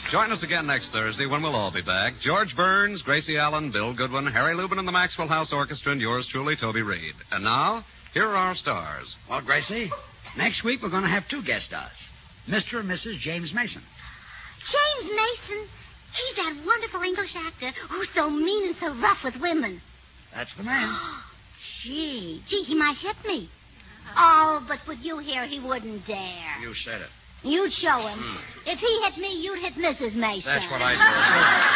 Join us again next Thursday when we'll all be back. George Burns, Gracie Allen, Bill Goodwin, Harry Lubin, and the Maxwell House Orchestra, and yours truly, Toby Reed. And now, here are our stars. Well, Gracie, next week we're going to have two guest stars. Mr. and Mrs. James Mason. James Mason? He's that wonderful English actor who's so mean and so rough with women. That's the man. Gee, he might hit me. Oh, but with you here, he wouldn't dare. You said it. You'd show him. If he hit me, you'd hit Mrs. Mason. That's what I do.